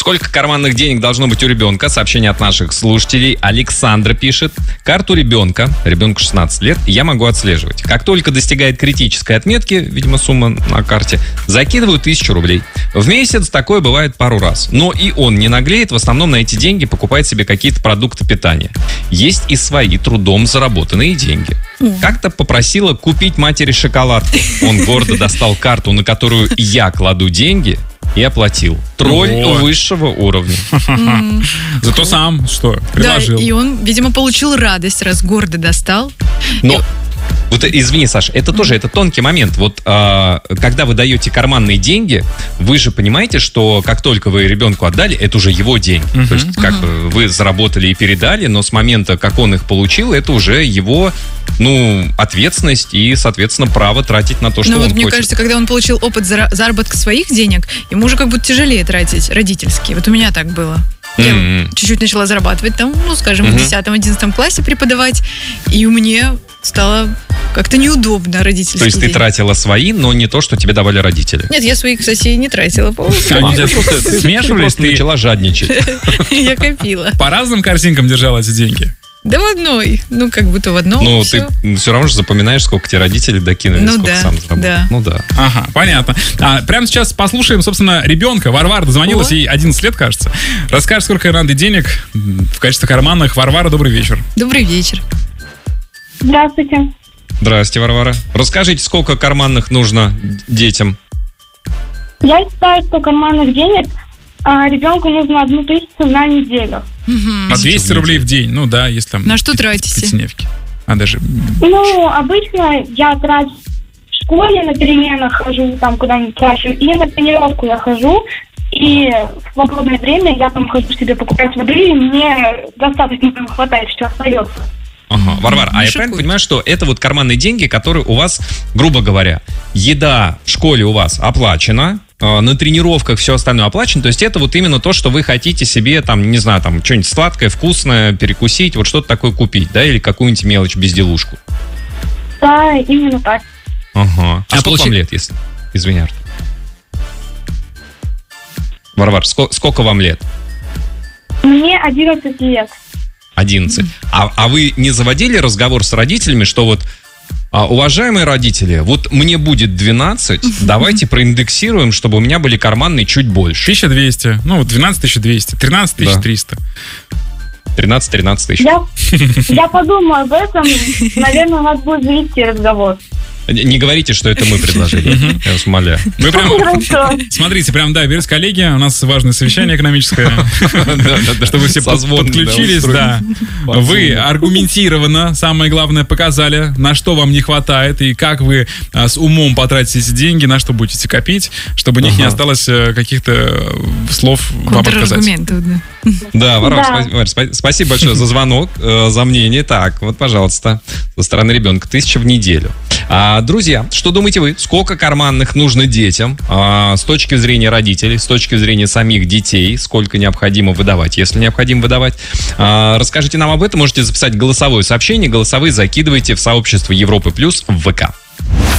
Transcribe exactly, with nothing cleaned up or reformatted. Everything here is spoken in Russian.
Сколько карманных денег должно быть у ребенка? Сообщение от наших слушателей. Александра пишет. Карту ребенка, ребенку шестнадцать лет, я могу отслеживать. Как только достигает критической отметки, видимо, сумма на карте, закидываю тысячу рублей. В месяц такое бывает пару раз. Но и он не наглеет, в основном на эти деньги покупает себе какие-то продукты питания. Есть и свои трудом заработанные деньги. Как-то попросила купить матери шоколадку. Он гордо достал карту, на которую я кладу деньги, и оплатил. Тролль О. высшего уровня. Mm. Зато сам что? Приложил. Да, и он, видимо, получил радость, раз гордо достал. Но... И... Вот, извини, Саша, это тоже это тонкий момент. Вот а, когда вы даете карманные деньги, вы же понимаете, что как только вы ребенку отдали, это уже его деньги. Uh-huh. То есть как uh-huh. вы заработали и передали, но с момента, как он их получил, это уже его, ну, ответственность и, соответственно, право тратить на то, что ну, он вот, мне хочет. кажется, когда он получил опыт зара- заработка своих денег, ему уже как будто тяжелее тратить родительские. Вот у меня так было. Я mm-hmm. чуть-чуть начала зарабатывать там, ну, скажем, mm-hmm. в десятом-одиннадцатом классе преподавать, и мне стало как-то неудобно родительские То есть деньги. ты тратила свои, но не то, что тебе давали родители? Нет, я свои, кстати, не тратила. Они смешивались, ты начала жадничать. Я копила. По разным картинкам держала эти деньги? Да в одной. Ну, как будто в одном. Ну, все. ты все равно же запоминаешь, сколько тебе родители докинули, ну, сколько да, сам заработал. Да. Ну да. Ага, понятно. А, прямо сейчас послушаем, собственно, ребенка. Варвара дозвонилась, О. ей одиннадцать лет, кажется. Расскажет, сколько надо денег в качестве карманных. Варвара, добрый вечер. Добрый вечер. Здравствуйте. Здравствуйте, Варвара. Расскажите, сколько карманных нужно детям? Я считаю, что карманных денег а, ребенку нужно одну тысячу на неделю. Угу. По двести рублей в день. Ну да, если там... На что тратите? Пятидневки. А даже... Ну, обычно я трачу в школе, на переменах хожу, там куда-нибудь трачу, и на тренировку я хожу, и в свободное время я там хожу себе покупать воды, и мне достаточно там хватает, что остается. Ага. Варвара, а я шикуй. правильно понимаю, что это вот карманные деньги, которые у вас, грубо говоря, еда в школе у вас оплачена, э, на тренировках все остальное оплачено, то есть это вот именно то, что вы хотите себе, там, не знаю, там, что-нибудь сладкое, вкусное, перекусить, вот что-то такое купить, да, или какую-нибудь мелочь, безделушку? Да, именно так. Ага. А, А сколько получи- вам лет, если... Извини, Артур. Варвар, ско- сколько вам лет? Мне одиннадцать лет. одиннадцать. А, а вы не заводили разговор с родителями, что вот, а, уважаемые родители, вот мне будет двенадцать, давайте проиндексируем, чтобы у меня были карманные чуть больше. тысяча двести. Ну, двенадцать тысяч двести. тринадцать тысяч триста. тринадцать-тринадцать тысяч. Я, я подумаю об этом. Наверное, у нас будет завести разговор. Не говорите, что это мы предложили. Я вас умоляю. Мы прям... Хорошо. Смотрите, прям, да, берите, коллеги, у нас важное совещание экономическое, чтобы все под- подключились, да. Вы аргументированно, самое главное, показали, на что вам не хватает и как вы а, с умом потратите эти деньги, на что будете копить, чтобы у них не Ага. осталось э, каких-то слов вам отказать. Контраргументов, да. Да, Варвара, Да. спа- Варь, спа- спасибо большое за звонок, э, за мнение. Так, вот, пожалуйста, со стороны ребенка, тысяча в неделю. А, друзья, что думаете вы? Сколько карманных нужно детям а, с точки зрения родителей, с точки зрения самих детей? Сколько необходимо выдавать, если необходимо выдавать? А, расскажите нам об этом. Можете записать голосовое сообщение. Голосовые закидывайте в сообщество Европы Плюс в ВК.